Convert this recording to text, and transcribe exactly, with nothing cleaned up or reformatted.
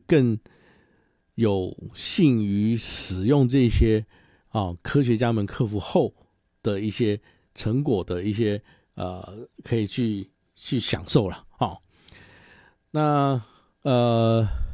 更有幸于使用这些啊科学家们克服后的一些成果的一些呃可以去去享受了啊。那呃